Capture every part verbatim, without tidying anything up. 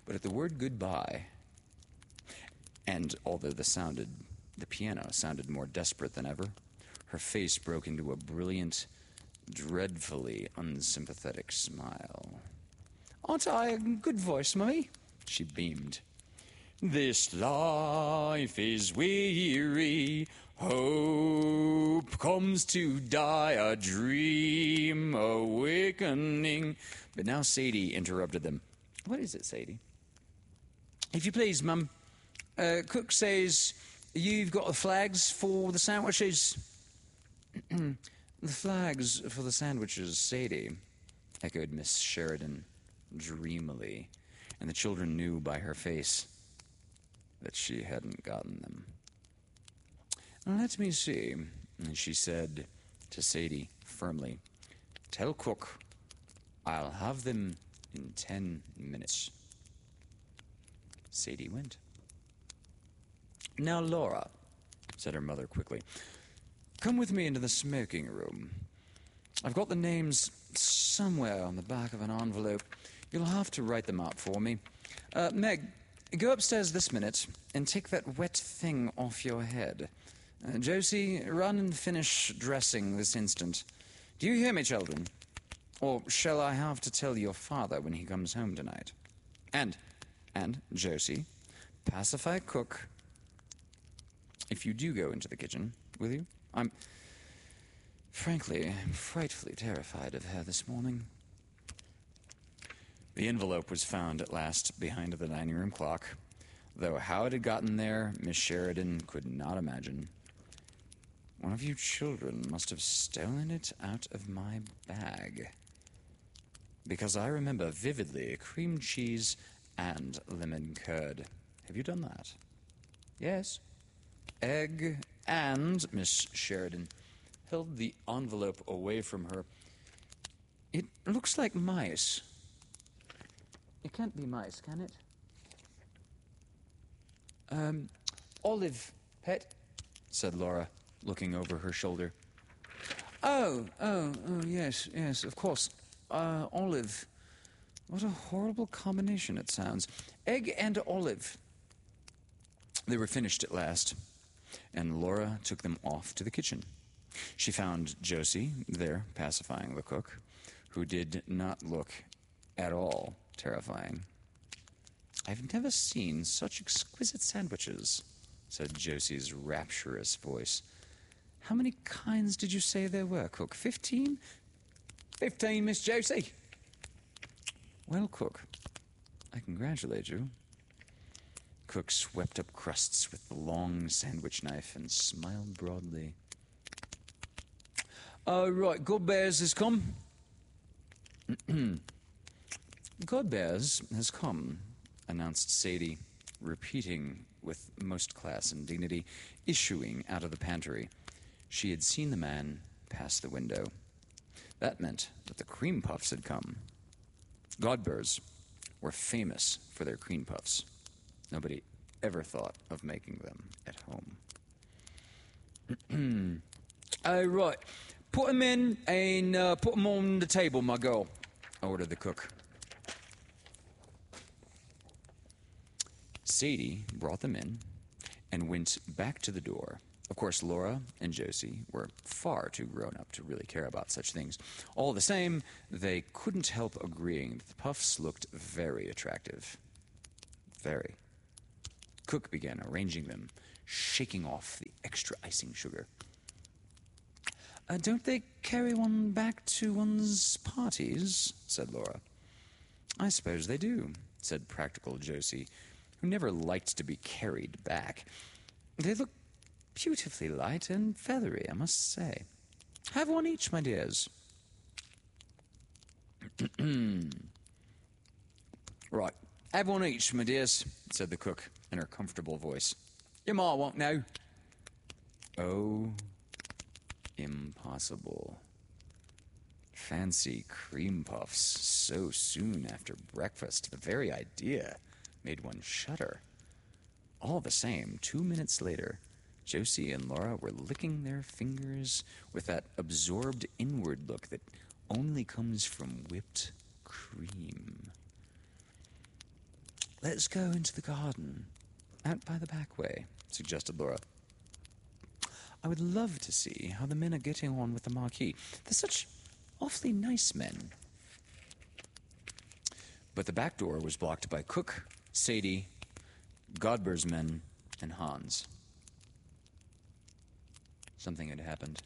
But at the word goodbye, and although the sounded, the piano sounded more desperate than ever, her face broke into a brilliant, dreadfully unsympathetic smile. "Aren't I a good voice, Mummy?" She beamed. "This life is weary, hope comes to die, a dream awakening." But now Sadie interrupted them. "What is it, Sadie?" "If you please, Mum, uh, Cook says you've got the flags for the sandwiches." "The flags for the sandwiches, Sadie," echoed Miss Sheridan dreamily, and the children knew by her face that she hadn't gotten them. "Let me see," and she said to Sadie firmly, "Tell Cook I'll have them in ten minutes." Sadie went. "Now, Laura," said her mother quickly, "come with me into the smoking room. I've got the names somewhere on the back of an envelope. You'll have to write them out for me. Uh, Meg, go upstairs this minute and take that wet thing off your head. Uh, Josie, run and finish dressing this instant. Do you hear me, children? Or shall I have to tell your father when he comes home tonight? And, and, Josie, pacify Cook. If you do go into the kitchen, will you? I'm, frankly, frightfully terrified of her this morning." The envelope was found at last behind the dining room clock, though how it had gotten there, Miss Sheridan could not imagine. "One of you children must have stolen it out of my bag, because I remember vividly cream cheese and lemon curd. Have you done that?" "Yes." "Egg and," Miss Sheridan held the envelope away from her. "It looks like mice. It can't be mice, can it?" Um, "Olive, pet," said Laura, looking over her shoulder. Oh, oh, oh, yes, yes, of course. Uh, olive. What a horrible combination it sounds. Egg and olive." They were finished at last, and Laura took them off to the kitchen. She found Josie there pacifying the cook, who did not look at all terrifying. "I've never seen such exquisite sandwiches," said Josie's rapturous voice. "How many kinds did you say there were, Cook? Fifteen?" "Fifteen, Miss Josie." "Well, Cook, I congratulate you." Cook swept up crusts with the long sandwich knife and smiled broadly. "Oh, right, Godbears has come." "Godbears has come," announced Sadie, repeating with most class and dignity, issuing out of the pantry. She had seen the man pass the window. That meant that the cream puffs had come. Godbears were famous for their cream puffs. Nobody ever thought of making them at home. "Oh, right. Put them in and uh, put them on the table, my girl," ordered the cook. Sadie brought them in and went back to the door. Of course, Laura and Josie were far too grown up to really care about such things. All the same, they couldn't help agreeing that the puffs looked very attractive. Very. Cook began arranging them, shaking off the extra icing sugar. Uh, "don't they carry one back to one's parties?" said Laura. "I suppose they do," said practical Josie, who never liked to be carried back. "They look beautifully light and feathery, I must say. Have one each, my dears." "Right, have one each, my dears," said the cook in her comfortable voice. "Your ma won't know." Oh, impossible. Fancy cream puffs so soon after breakfast. The very idea made one shudder. All the same, two minutes later, Josie and Laura were licking their fingers with that absorbed inward look that only comes from whipped cream. let's go into the garden, out by the back way, suggested Laura. I would love to see how the men are getting on with the Marquis. They're such awfully nice men. But the back door was blocked by Cook, Sadie, Godber's men, and Hans. Something had happened.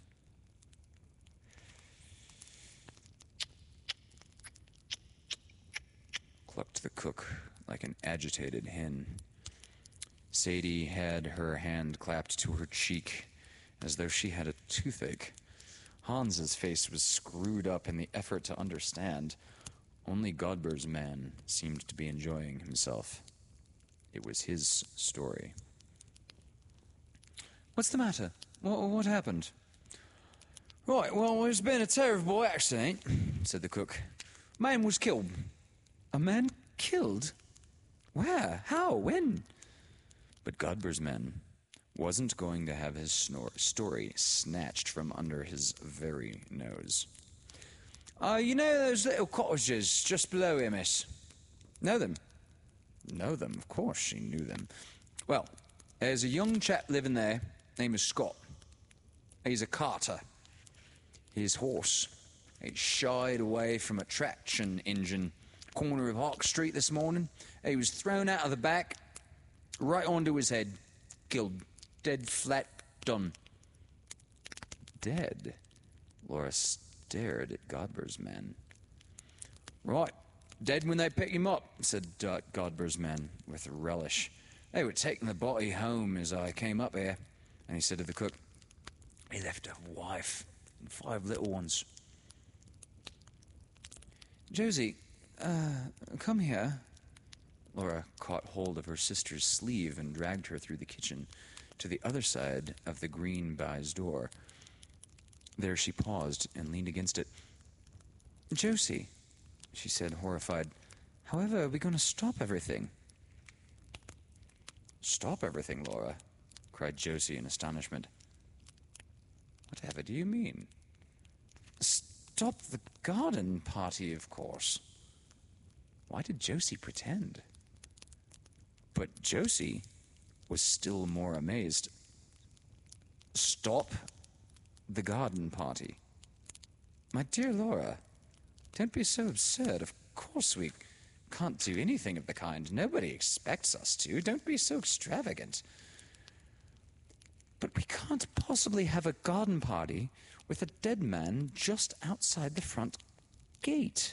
Clucked the cook like an agitated hen. Sadie had her hand clapped to her cheek as though she had a toothache. Hans's face was screwed up in the effort to understand. Only Godber's man seemed to be enjoying himself. It was his story. What's the matter? What, what happened? Right, well, there's been a terrible accident, said the cook. Man was killed. A man killed? Where? How? When? But Godber's man wasn't going to have his snor- story snatched from under his very nose. Uh, you know those little cottages just below here, miss? Know them? Know them, of course she knew them. Well, there's a young chap living there, name is Scott. He's a carter. His horse, he shied away from a traction engine corner of Hawk Street this morning. He was thrown out of the back, right onto his head, killed, dead flat, done. Dead? Laura stared at Godber's man. Right, dead when they picked him up, said uh, Godber's man with relish. They were taking the body home as I came up here, and he said to the cook, he left a wife and five little ones. Josie, uh, come here. Laura caught hold of her sister's sleeve and dragged her through the kitchen to the other side of the green baize door. There she paused and leaned against it. Josie, she said, horrified, however are we going to stop everything? Stop everything, Laura, cried Josie in astonishment. Whatever do you mean? Stop the garden party, of course. Why did Josie pretend? But Josie was still more amazed. Stop the garden party? My dear Laura, don't be so absurd. Of course we can't do anything of the kind. Nobody expects us to. Don't be so extravagant. But we can't possibly have a garden party with a dead man just outside the front gate.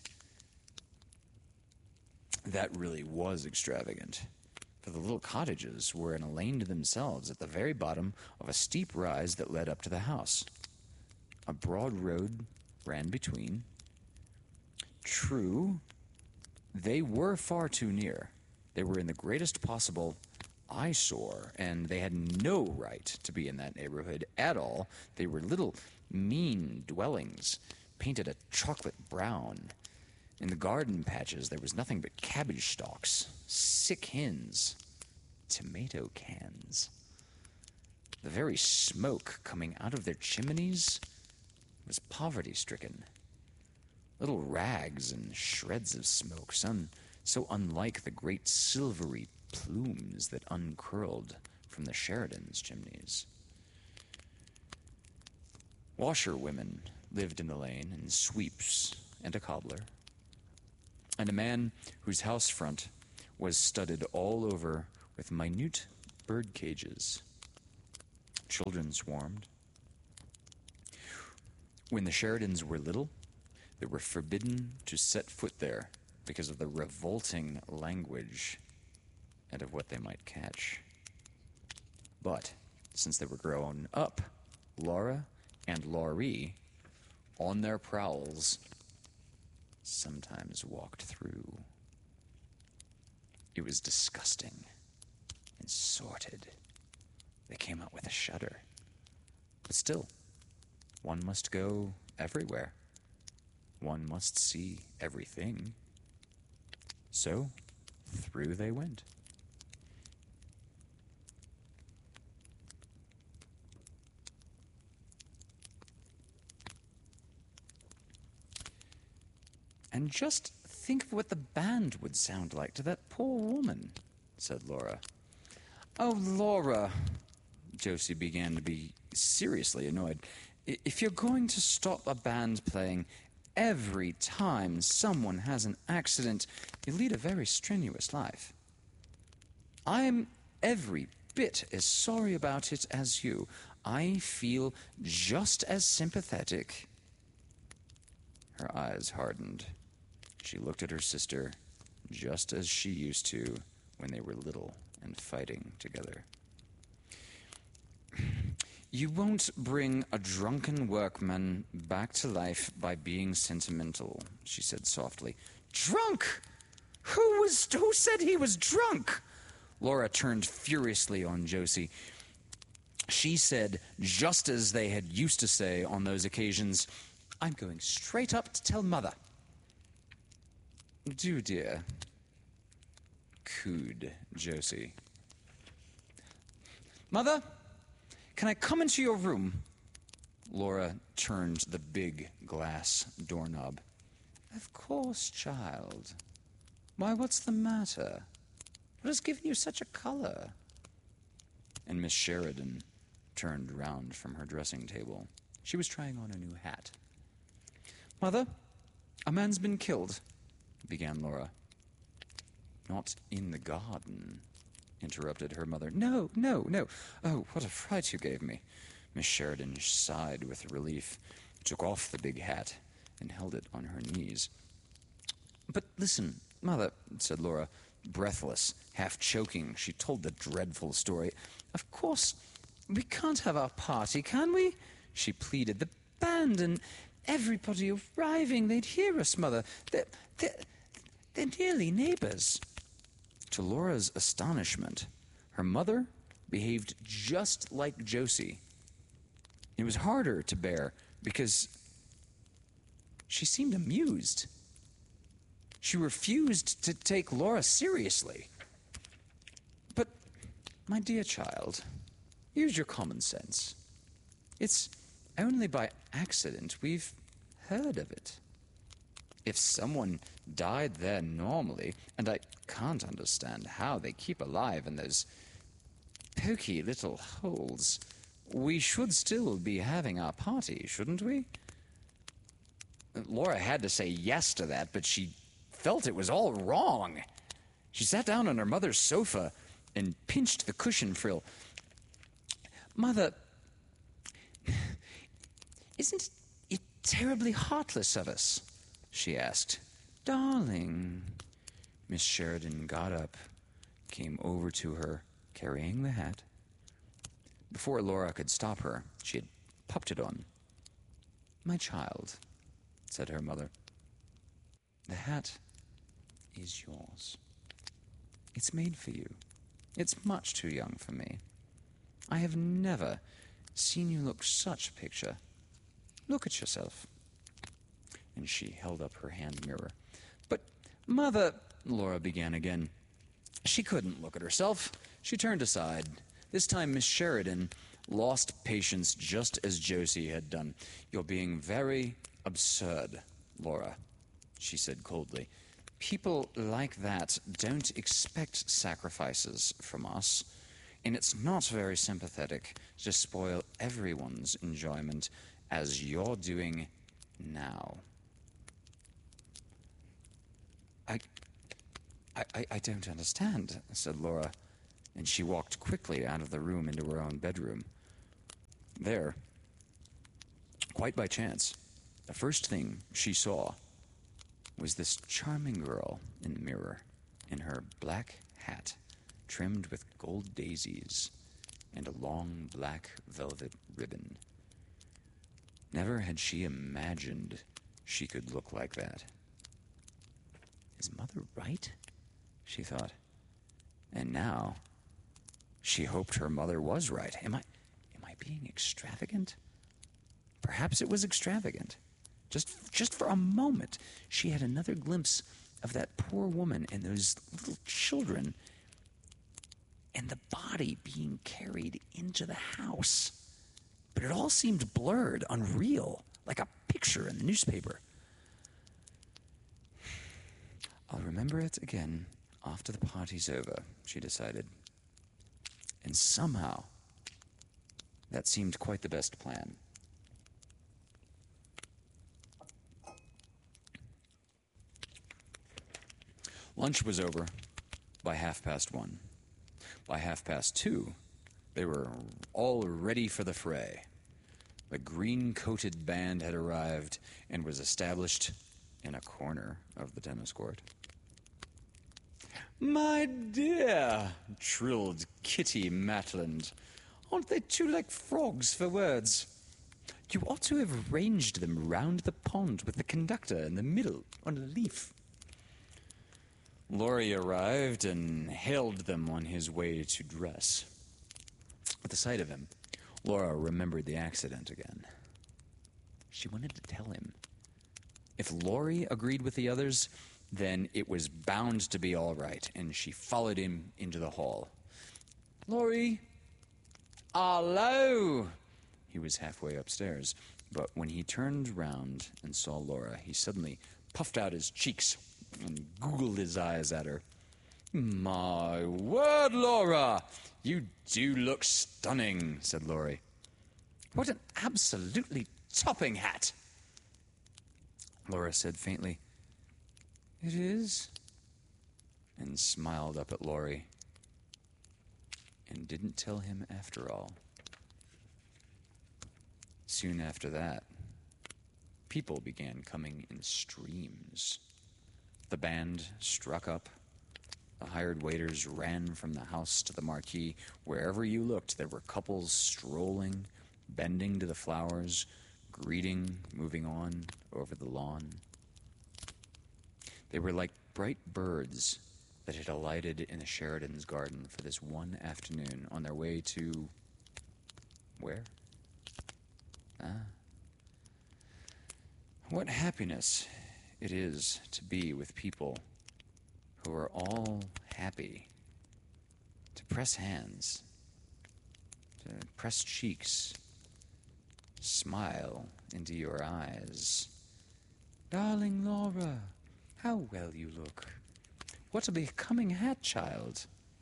That really was extravagant, for the little cottages were in a lane to themselves at the very bottom of a steep rise that led up to the house. A broad road ran between. True, they were far too near. They were in the greatest possible eyesore, and they had no right to be in that neighborhood at all. They were little mean dwellings, painted a chocolate brown. In the garden patches, there was nothing but cabbage stalks, sick hens, tomato cans. The very smoke coming out of their chimneys was poverty-stricken. Little rags and shreds of smoke, some so unlike the great silvery plumes that uncurled from the Sheridans' chimneys. Washerwomen lived in the lane, and sweeps, and a cobbler, and a man whose house front was studded all over with minute bird cages. Children swarmed. When the Sheridans were little, they were forbidden to set foot there because of the revolting language and of what they might catch. But since they were grown up, Laura and Laurie, on their prowls, sometimes walked through. It was disgusting and sordid. They came out with a shudder. But still, one must go everywhere. One must see everything. So, through they went. And just think of what the band would sound like to that poor woman, said Laura. Oh, Laura, Josie began to be seriously annoyed. If you're going to stop a band playing every time someone has an accident, you lead a very strenuous life. I'm every bit as sorry about it as you. I feel just as sympathetic. Her eyes hardened. She looked at her sister just as she used to when they were little and fighting together. You won't bring a drunken workman back to life by being sentimental, she said softly. Drunk? Who was, who said he was drunk? Laura turned furiously on Josie. She said, just as they had used to say on those occasions, I'm going straight up to tell Mother. Do, dear, cooed Josie. Mother, can I come into your room? Laura turned the big glass doorknob. Of course, child. Why, what's the matter? What has given you such a color? And Miss Sheridan turned round from her dressing table. She was trying on a new hat. Mother, a man's been killed, began Laura. Not in the garden, interrupted her mother. No, no, no. Oh, what a fright you gave me. Miss Sheridan sighed with relief, took off the big hat, and held it on her knees. But listen, Mother, said Laura, breathless, half choking. She told the dreadful story. Of course, we can't have our party, can we? She pleaded. The band and everybody arriving, they'd hear us, Mother. They're, they're, they're nearly neighbors. To Laura's astonishment, her mother behaved just like Josie. It was harder to bear because she seemed amused. She refused to take Laura seriously. But, my dear child, use your common sense. It's only by accident we've heard of it. If someone died there normally, and I can't understand how they keep alive in those poky little holes, we should still be having our party, shouldn't we? Laura had to say yes to that, but she felt it was all wrong. She sat down on her mother's sofa and pinched the cushion frill. Mother, isn't it terribly heartless of us? She asked. Darling. Miss Sheridan got up, came over to her, carrying the hat. Before Laura could stop her, she had popped it on. My child, said her mother, the hat is yours. It's made for you. It's much too young for me. I have never seen you look such a picture. Look at yourself. And she held up her hand mirror. But, Mother, Laura began again. She couldn't look at herself. She turned aside. This time Miss Sheridan lost patience just as Josie had done. You're being very absurd, Laura, she said coldly. People like that don't expect sacrifices from us, and it's not very sympathetic to spoil everyone's enjoyment as you're doing now. I, I, I don't understand, said Laura, and she walked quickly out of the room into her own bedroom. There, quite by chance, the first thing she saw was this charming girl in the mirror, in her black hat, trimmed with gold daisies and a long black velvet ribbon. Never had she imagined she could look like that. Is Mother right? She thought. And now, she hoped her mother was right. Am I, am I being extravagant? Perhaps it was extravagant. Just, just for a moment, she had another glimpse of that poor woman and those little children and the body being carried into the house. But it all seemed blurred, unreal, like a picture in the newspaper. I'll remember it again after the party's over, she decided. And somehow, that seemed quite the best plan. Lunch was over by half past one. By half past two, they were all ready for the fray. The green-coated band had arrived and was established in a corner of the tennis court. "My dear," trilled Kitty Matland, "aren't they too like frogs for words? You ought to have arranged them round the pond with the conductor in the middle on a leaf." Laurie arrived and hailed them on his way to dress. At the sight of him, Laura remembered the accident again. She wanted to tell him. If Laurie agreed with the others, then it was bound to be all right, and she followed him into the hall. "Laurie! Hello!" He was halfway upstairs, but when he turned round and saw Laura, he suddenly puffed out his cheeks and googled his eyes at her. "My word, Laura! You do look stunning," said Laurie. "What an absolutely topping hat!" Laura said faintly, "It is," and smiled up at Laurie, and didn't tell him after all. Soon after that, people began coming in streams. The band struck up. The hired waiters ran from the house to the marquee. Wherever you looked, there were couples strolling, bending to the flowers, greeting, moving on over the lawn. They were like bright birds that had alighted in the Sheridan's garden for this one afternoon on their way to... where? Ah. What happiness it is to be with people who are all happy, to press hands, to press cheeks, smile into your eyes. "Darling Laura, how well you look. What a becoming hat, child."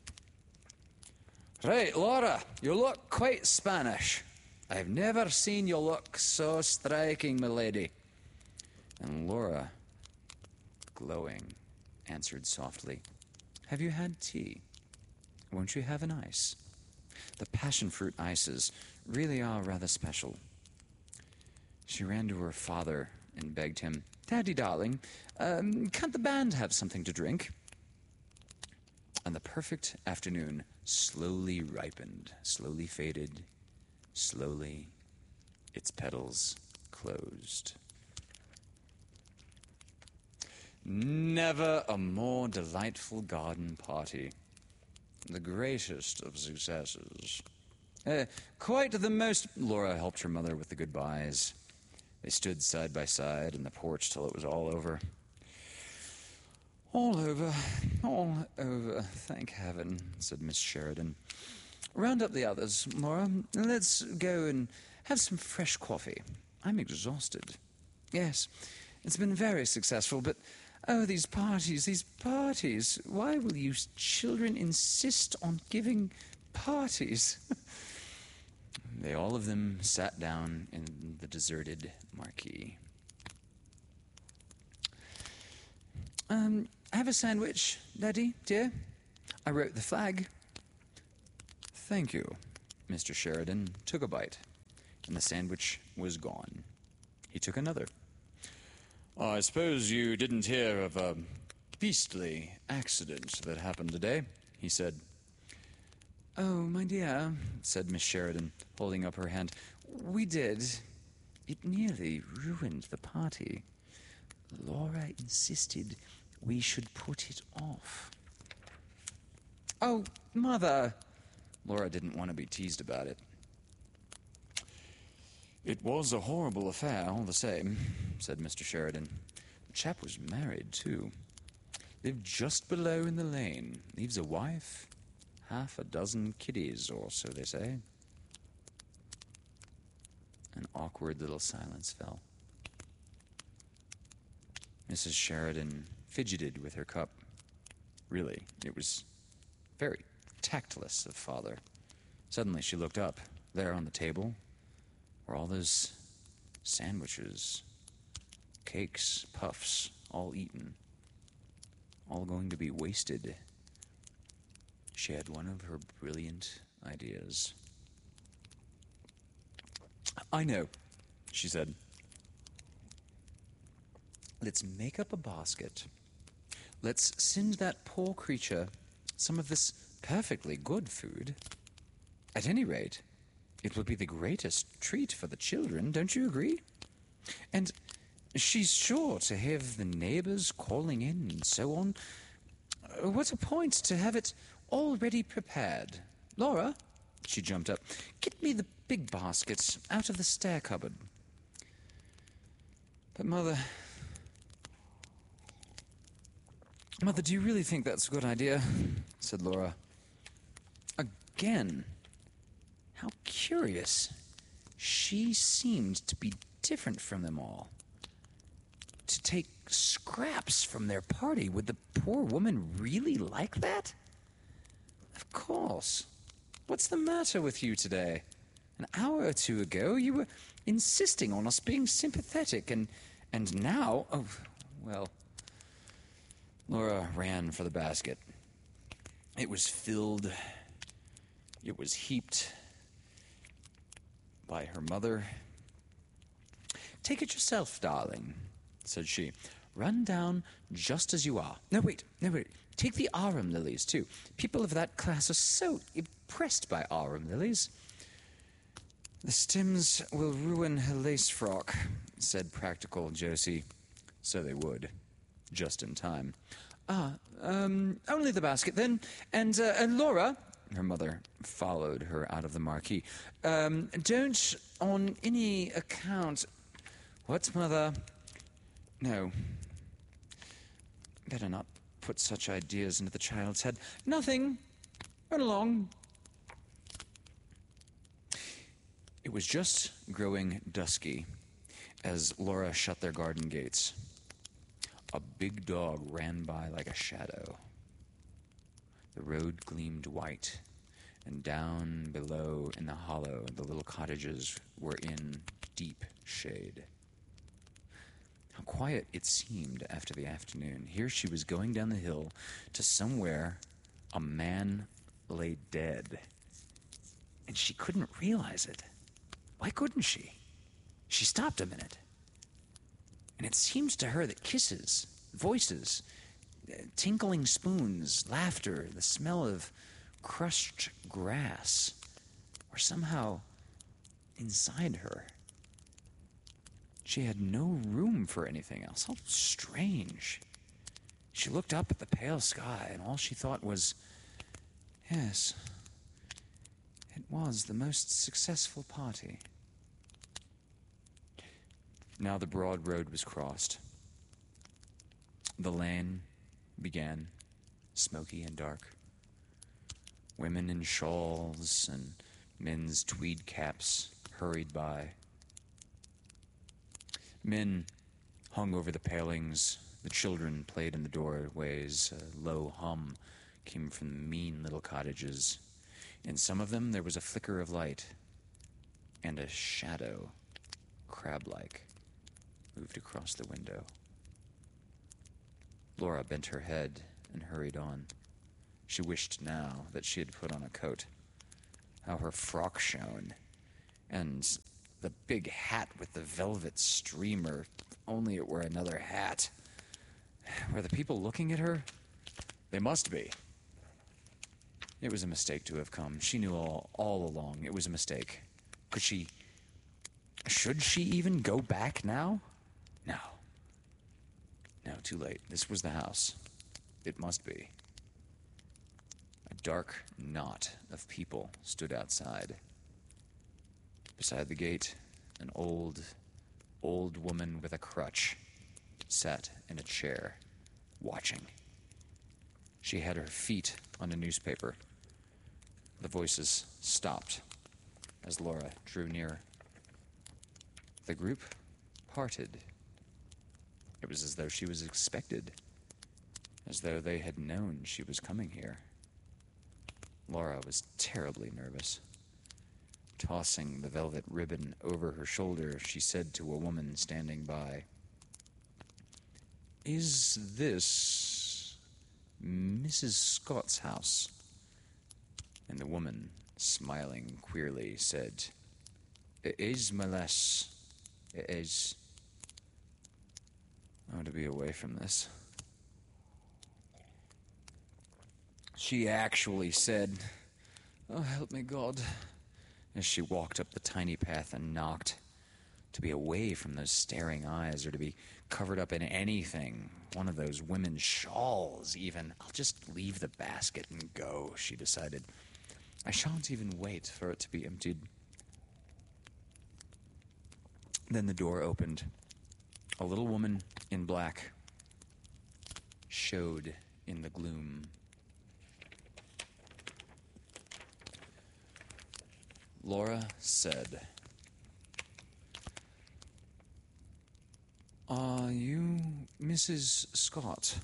"Right, Laura, you look quite Spanish. I've never seen you look so striking, my lady." And Laura, glowing, answered softly, "Have you had tea? Won't you have an ice? The passion fruit ices really are rather special." She ran to her father and begged him, "Daddy, darling, um, can't the band have something to drink?" And the perfect afternoon slowly ripened, slowly faded, slowly its petals closed. Never a more delightful garden party. The greatest of successes. Uh, quite the most... Laura helped her mother with the goodbyes. They stood side by side on the porch till it was all over. "All over, all over, thank heaven," said Miss Sheridan. "Round up the others, Laura. Let's go and have some fresh coffee. I'm exhausted. Yes, it's been very successful, but... oh, these parties, these parties. Why will you children insist on giving parties?" They all of them sat down in the deserted marquee. Um, have a sandwich, Daddy, dear. I wrote the flag." "Thank you." Mister Sheridan took a bite, and the sandwich was gone. He took another. "I suppose you didn't hear of a beastly accident that happened today," he said. "Oh, my dear," said Miss Sheridan, holding up her hand. "We did. It nearly ruined the party. Laura insisted we should put it off." "Oh, Mother!" Laura didn't want to be teased about it. "It was a horrible affair, all the same," said Mister Sheridan. "The chap was married, too. Lived just below in the lane. Leaves a wife, half a dozen kiddies, or so they say." An awkward little silence fell. Missus Sheridan fidgeted with her cup. Really, it was very tactless of Father. Suddenly she looked up. There on the table were all those sandwiches, cakes, puffs, all eaten, all going to be wasted. She had one of her brilliant ideas. "I know," she said. "Let's make up a basket. Let's send that poor creature some of this perfectly good food. At any rate, it will be the greatest treat for the children, don't you agree? And she's sure to have the neighbors calling in and so on. What a point to have it already prepared. Laura," she jumped up, "get me the big basket out of the stair cupboard." "But Mother... Mother, do you really think that's a good idea?" said Laura. Again, how curious. She seemed to be different from them all. To take scraps from their party, would the poor woman really like that? Of course. What's the matter with you today? An hour or two ago, you were insisting on us being sympathetic, and, and now... Oh, well... Laura ran for the basket. It was filled. It was heaped by her mother. "Take it yourself, darling," said she. "Run down just as you are. No, wait, no, wait. Take the arum lilies, too. People of that class are so impressed by arum lilies." "The stems will ruin her lace frock," said practical Josie. So they would. Just in time. "Ah, um, only the basket, then. And, uh, and Laura," her mother followed her out of the marquee, um, "don't on any account..." "What, Mother?" "No. Better not put such ideas into the child's head." "Nothing. Run along." It was just growing dusky as Laura shut their garden gates. A big dog ran by like a shadow. The road gleamed white, and down below in the hollow, the little cottages were in deep shade. How quiet it seemed after the afternoon. Here she was going down the hill to somewhere a man lay dead, and she couldn't realize it. Why couldn't she? She stopped a minute. And it seems to her that kisses, voices, tinkling spoons, laughter, the smell of crushed grass were somehow inside her. She had no room for anything else. How strange. She looked up at the pale sky, and all she thought was, yes, it was the most successful party. Now the broad road was crossed. The lane began, smoky and dark. Women in shawls and men's tweed caps hurried by. Men hung over the palings. The children played in the doorways. A low hum came from the mean little cottages. In some of them there was a flicker of light, and a shadow, crab-like, moved across the window. Laura bent her head and hurried on. She wished now that she had put on a coat. How her frock shone, and the big hat with the velvet streamer. Only it were another hat. Were the people looking at her? They must be. It was a mistake to have come. She knew all, all along it was a mistake. Could she... Should she even go back now? No. No, too late. This was the house. It must be. A dark knot of people stood outside. Beside the gate, an old, old woman with a crutch sat in a chair, watching. She had her feet on a newspaper. The voices stopped as Laura drew near. The group parted. It was as though she was expected. as though they had known she was coming here. Laura was terribly nervous. Tossing the velvet ribbon over her shoulder, she said to a woman standing by, "Is this Missus Scott's house?" And the woman, smiling queerly, said, "It is, my lass. It is." I want to be away from this. She actually said, "Oh, help me, God," as she walked up the tiny path and knocked. To be away from those staring eyes, or to be covered up in anything, one of those women's shawls even. I'll just leave the basket and go, she decided. I shan't even wait for it to be emptied. Then the door opened. A little woman in black showed in the gloom. Laura said, "Are you Missus Scott?"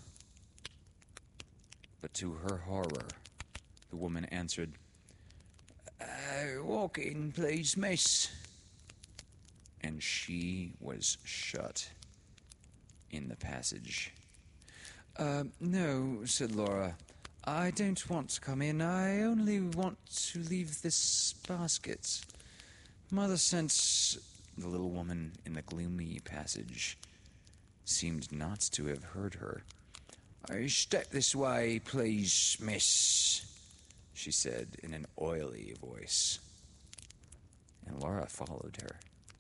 But to her horror, the woman answered, uh, "Walk in, please, miss." And she was shut in the passage. Uh, no, said Laura. I don't want to come in. I only want to leave this basket. Mother sent... The little woman in the gloomy passage seemed not to have heard her. "I step this way, please, miss," she said in an oily voice. And Laura followed her.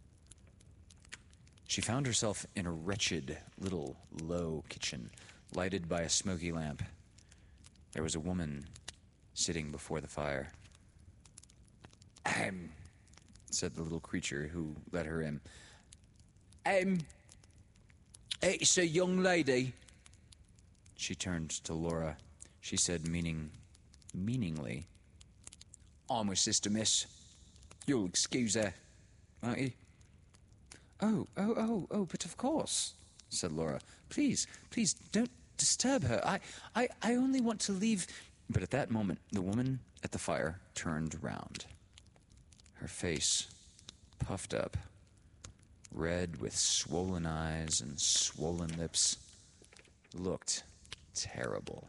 She found herself in a wretched little low kitchen, lighted by a smoky lamp. There was a woman sitting before the fire. "Ahem," said the little creature who let her in. "Um, it's a young lady." She turned to Laura. She said, meaning, meaningly, "I'm her sister, miss. You'll excuse her, won't you?" Oh, oh, oh, oh, but of course, said Laura. Please, please, don't disturb her. I, I, I only want to leave... But at that moment, the woman at the fire turned round. Her face, puffed up, red with swollen eyes and swollen lips, looked terrible.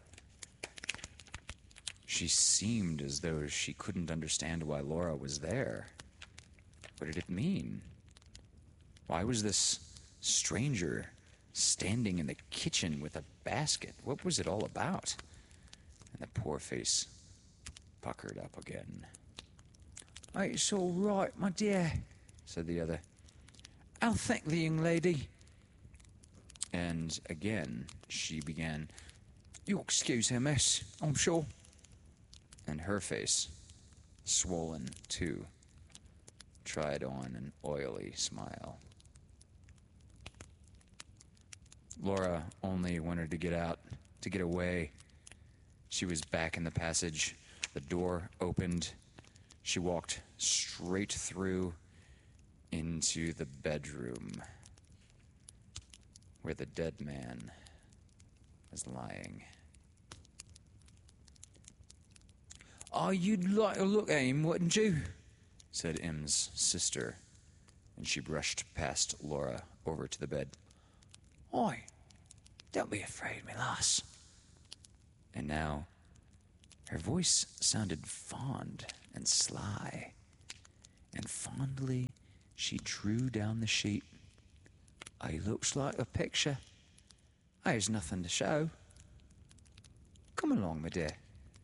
She seemed as though she couldn't understand why Laura was there. What did it mean? Why was this stranger standing in the kitchen with a basket? What was it all about? And the poor face puckered up again. "It's all right, my dear," said the other. "I'll thank the young lady." And again she began, "You'll excuse her, miss, I'm sure." And her face, swollen too, tried on an oily smile. Laura only wanted to get out, to get away. She was back in the passage. The door opened. She walked straight through into the bedroom where the dead man was lying. "Oh, you'd like to look at him, wouldn't you?" said Im's sister, and she brushed past Laura over to the bed. "Oi, don't be afraid, me lass." And now her voice sounded fond and sly, and fondly she drew down the sheet. "I looks like a picture. There's nothing to show. Come along, my dear."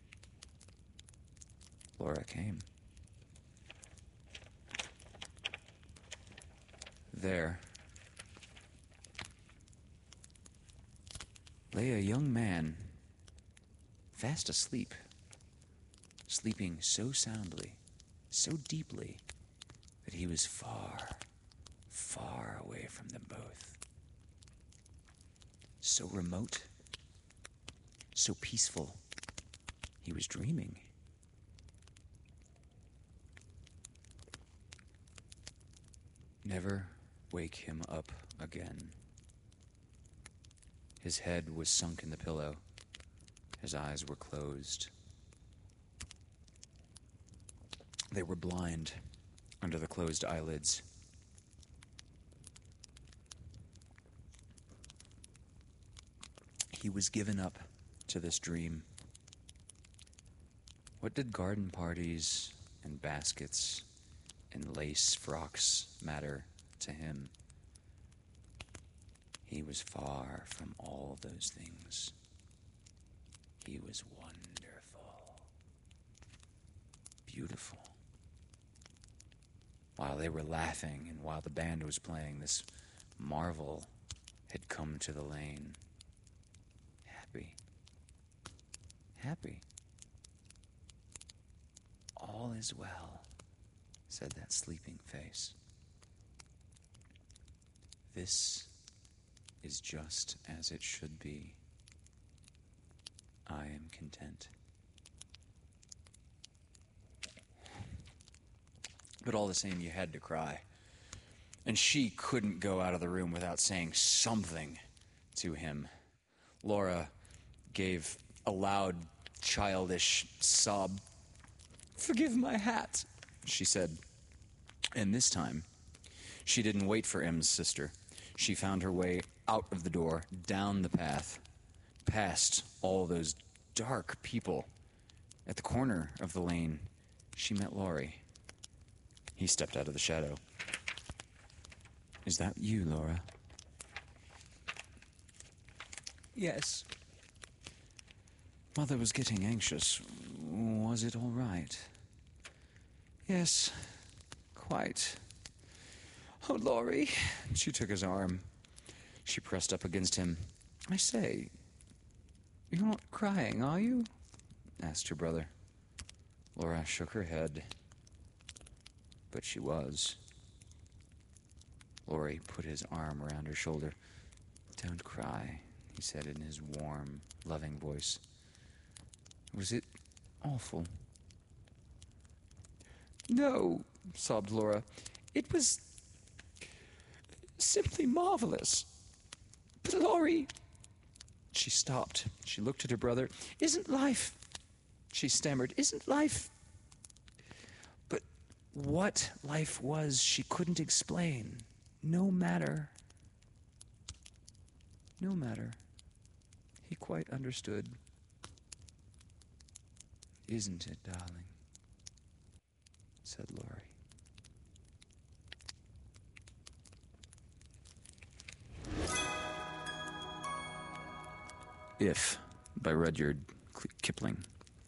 Laura came. There lay a young man, fast asleep, sleeping so soundly, so deeply, that he was far, far away from them both. So remote, so peaceful, he was dreaming. Never wake him up again. His head was sunk in the pillow. His eyes were closed. They were blind under the closed eyelids. He was given up to this dream. What did garden parties and baskets and lace frocks matter to him? He was far from all those things. He was wonderful, beautiful. While they were laughing and while the band was playing, this marvel had come to the lane. Happy. Happy. All is well, said that sleeping face. This is just as it should be. I am content. But all the same, you had to cry. And she couldn't go out of the room without saying something to him. Laura gave a loud, childish sob. "Forgive my hat," she said. And this time, she didn't wait for M's sister. She found her way out of the door, down the path, past all those dark people. At the corner of the lane, she met Laurie. He stepped out of the shadow. "Is that you, Laura?" "Yes." "Mother was getting anxious. Was it all right?" "Yes, quite." "Oh, Laurie." She took his arm. She pressed up against him. "I say, you're not crying, are you?" asked her brother. Laura shook her head, but she was. Laurie put his arm around her shoulder. "Don't cry," he said in his warm, loving voice. "Was it awful?" "No," sobbed Laura. "It was simply marvelous. But Laurie..." She stopped. She looked at her brother. "Isn't life..." She stammered. "Isn't life..." But what life was, she couldn't explain. No matter. No matter. He quite understood. "Isn't it, darling?" said Laurie. If, by Rudyard Kipling.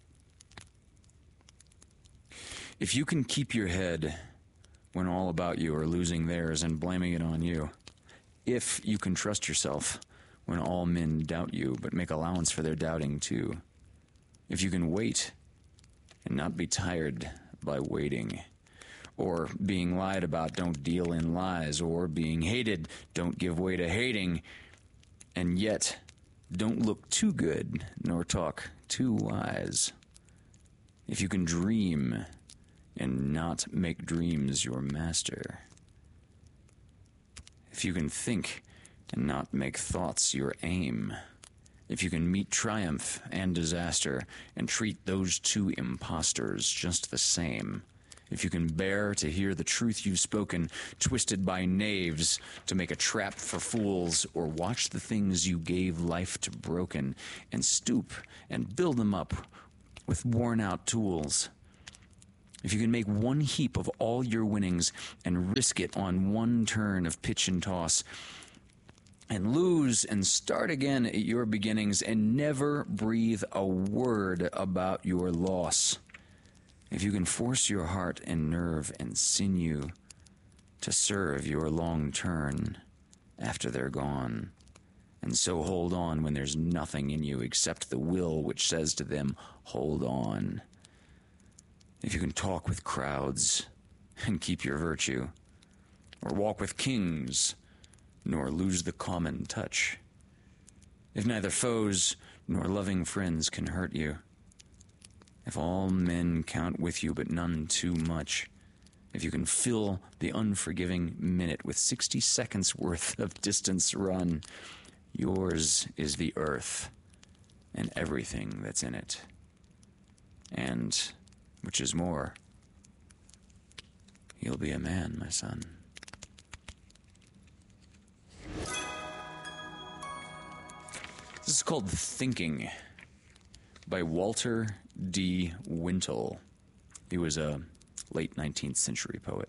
If you can keep your head when all about you are losing theirs and blaming it on you, if you can trust yourself when all men doubt you but make allowance for their doubting too, if you can wait and not be tired by waiting, or being lied about, don't deal in lies, or being hated, don't give way to hating, and yet don't look too good nor talk too wise. If you can dream and not make dreams your master. If you can think and not make thoughts your aim. If you can meet triumph and disaster and treat those two impostors just the same. If you can bear to hear the truth you've spoken twisted by knaves to make a trap for fools, or watch the things you gave life to broken and stoop and build them up with worn-out tools. If you can make one heap of all your winnings and risk it on one turn of pitch and toss, and lose and start again at your beginnings and never breathe a word about your loss. If you can force your heart and nerve and sinew to serve your long turn after they're gone, and so hold on when there's nothing in you except the will which says to them, hold on. If you can talk with crowds and keep your virtue, or walk with kings, nor lose the common touch. If neither foes nor loving friends can hurt you. If all men count with you but none too much. If you can fill the unforgiving minute with sixty seconds worth of distance run. Yours is the earth and everything that's in it. And, which is more, you'll be a man, my son. This is called Thinking by Walter D. Wintle. He was a late nineteenth century poet.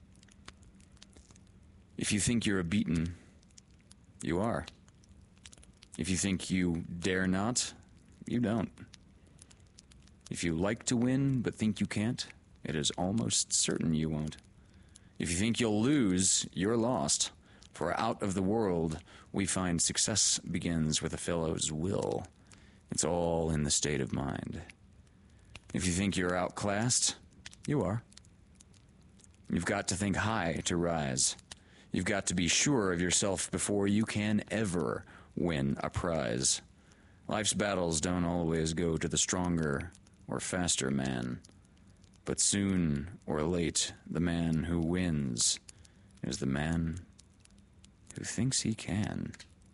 If you think you're a beaten, you are. If you think you dare not, you don't. If you like to win but think you can't, it is almost certain you won't. If you think you'll lose, you're lost. For out of the world, we find success begins with a fellow's will. It's all in the state of mind. If you think you're outclassed, you are. You've got to think high to rise. You've got to be sure of yourself before you can ever win a prize. Life's battles don't always go to the stronger or faster man, but soon or late, the man who wins is the man who thinks he can.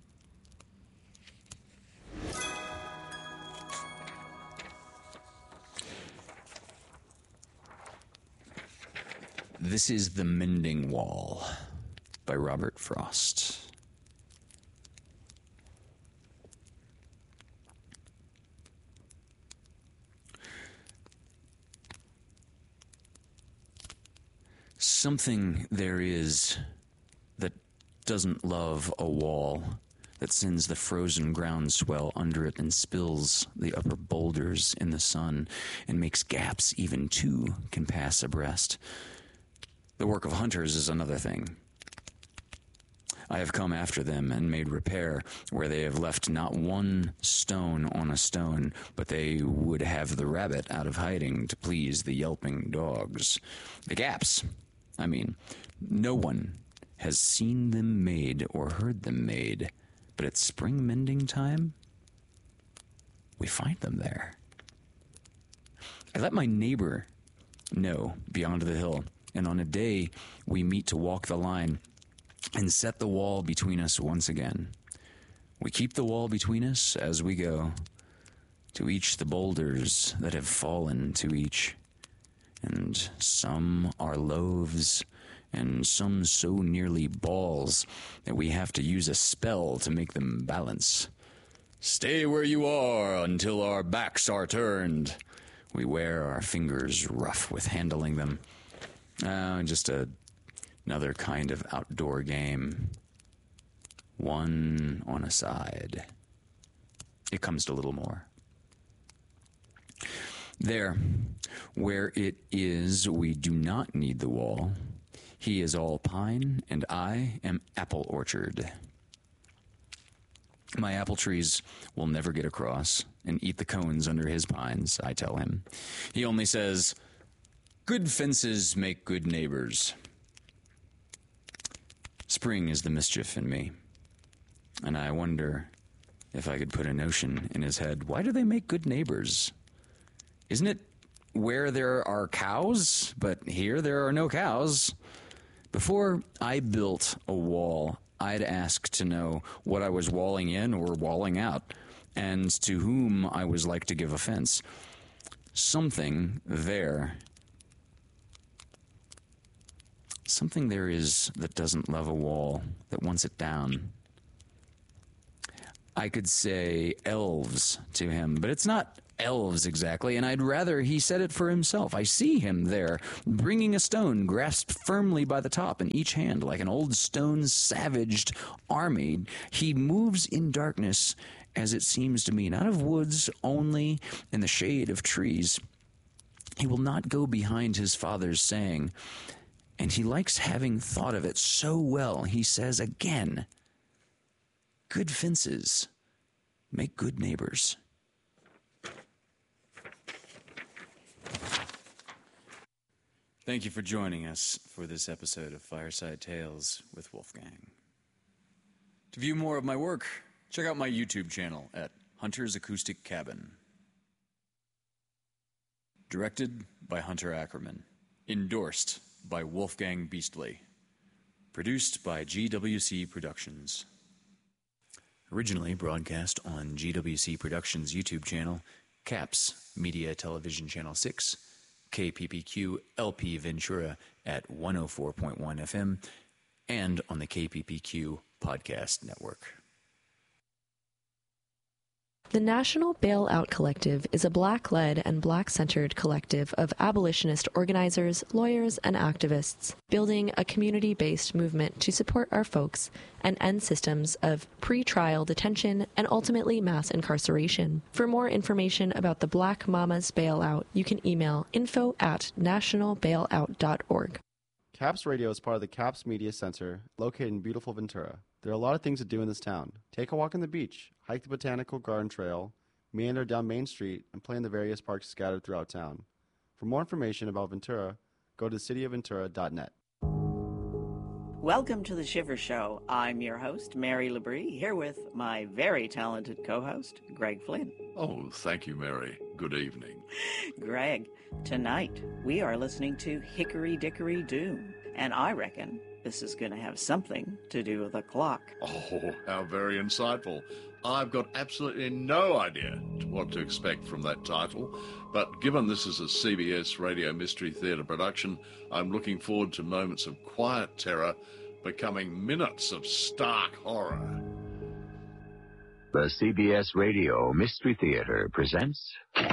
This is The Mending Wall by Robert Frost. Something there is that doesn't love a wall, that sends the frozen groundswell under it and spills the upper boulders in the sun and makes gaps even two can pass abreast. The work of hunters is another thing. I have come after them and made repair where they have left not one stone on a stone, but they would have the rabbit out of hiding to please the yelping dogs. The gaps, I mean, no one has seen them made or heard them made, but at spring mending time, we find them there. I let my neighbor know beyond the hill, and on a day we meet to walk the line and set the wall between us once again. We keep the wall between us as we go, to each the boulders that have fallen to each. And some are loaves, and some so nearly balls that we have to use a spell to make them balance. Stay where you are until our backs are turned. We wear our fingers rough with handling them. Uh, just a Another kind of outdoor game. One on a side. It comes to little more. There, where it is, we do not need the wall. He is all pine, and I am apple orchard. My apple trees will never get across and eat the cones under his pines, I tell him. He only says, "Good fences make good neighbors." Spring is the mischief in me, and I wonder if I could put a notion in his head. Why do they make good neighbors? Isn't it where there are cows? But here there are no cows. Before I built a wall, I'd ask to know what I was walling in or walling out, and to whom I was like to give offense. Something there Something there is that doesn't love a wall, that wants it down. I could say elves to him, but it's not elves exactly, and I'd rather he said it for himself. I see him there, bringing a stone grasped firmly by the top in each hand, like an old stone-savaged army. He moves in darkness, as it seems to me, not of woods only, in the shade of trees. He will not go behind his father's saying, and he likes having thought of it so well, he says again, "Good fences make good neighbors." Thank you for joining us for this episode of Fireside Tales with Wolfgang. To view more of my work, check out my YouTube channel at Hunter's Acoustic Cabin. Directed by Hunter Ackerman. Endorsed by Wolfgang Beastly. Produced by G W C Productions. Originally broadcast on G W C Productions YouTube channel, CAPS Media Television Channel six, K P P Q L P Ventura at one oh four point one F M, and on the K P P Q Podcast Network. The National Bailout Collective is a Black-led and Black-centered collective of abolitionist organizers, lawyers, and activists, building a community-based movement to support our folks and end systems of pre-trial detention and ultimately mass incarceration. For more information about the Black Mamas Bailout, you can email info at national bailout dot org. CAPS Radio is part of the CAPS Media Center, located in beautiful Ventura. There are a lot of things to do in this town. Take a walk on the beach, hike the Botanical Garden Trail, meander down Main Street, and play in the various parks scattered throughout town. For more information about Ventura, go to city of ventura dot net. Welcome to the Shiver Show. I'm your host, Mary Labrie, here with my very talented co-host, Greg Flynn. Oh, thank you, Mary. Good evening. Greg, tonight we are listening to Hickory Dickory Doom, and I reckon this is going to have something to do with a clock. Oh, how very insightful. I've got absolutely no idea what to expect from that title, but given this is a C B S Radio Mystery Theatre production, I'm looking forward to moments of quiet terror becoming minutes of stark horror. The C B S Radio Mystery Theater presents